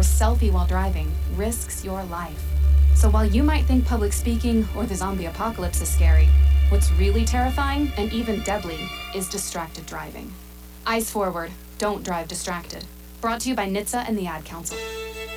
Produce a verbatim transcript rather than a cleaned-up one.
selfie while driving risks your life. So while you might think public speaking or the zombie apocalypse is scary, what's really terrifying and even deadly is distracted driving. Eyes forward, don't drive distracted. Brought to you by N H T S A and the Ad Council.